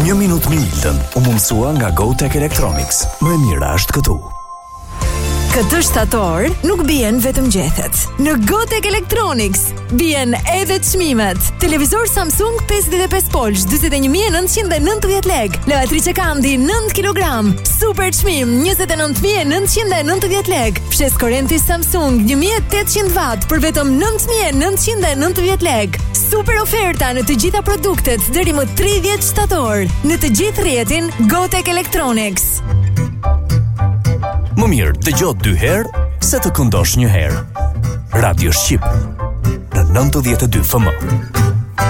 1 minutë me Iltën u mundsua nga GoTech Electronics. Më e mira është këtu. Këtë shtator nuk bien vetëm gjethet. Në GoTech Electronics bien edhe çmimet. Televizor Samsung 55 polç 41.990 lek. Lavatriçe Kandi 9 kg. Super çmim 29.990 lek. Fshes korrenti Samsung 1800 watt për vetëm 9.990 lek. Super oferta në të gjitha produktet deri më 30 shtator në të gjithë rrjetin GoTech Electronics. Më mirë dëgjoj 2 herë se të këndosh 1 herë. Radio Shqip në 92 FM.